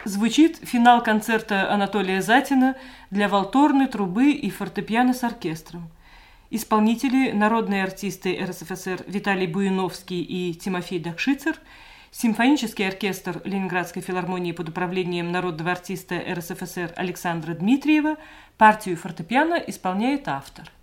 Звучит финал концерта Анатолия Затина для валторны, трубы и фортепиано с оркестром. Исполнители – народные артисты РСФСР Виталий Буиновский и Тимофей Дакшицер, симфонический оркестр Ленинградской филармонии под управлением народного артиста РСФСР Александра Дмитриева, партию фортепиано исполняет автор.